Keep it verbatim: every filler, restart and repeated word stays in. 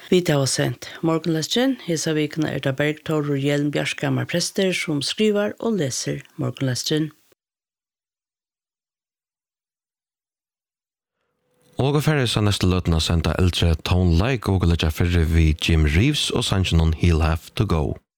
Vi tar oss sendt. Morgenlestjen, hesa vikene er det Bergtor og Hjelm Bjørskammar prester som skriver og leser Morgenlestjen. Og og ferdig så neste løtene sendte eldre Tone Like og legger ferdig vi Jim Reeves og Sanchinon He'll Have to Go.